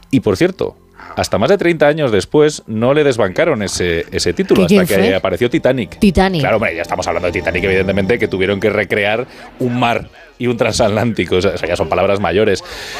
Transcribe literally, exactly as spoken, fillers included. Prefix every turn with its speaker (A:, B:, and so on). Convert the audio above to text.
A: Y por cierto, hasta más de treinta años después no le desbancaron ese, ese título, hasta que fue? apareció Titanic.
B: Titanic.
A: Claro, hombre, ya estamos hablando de Titanic, evidentemente, que tuvieron que recrear un mar y un transatlántico. O sea, ya son palabras mayores.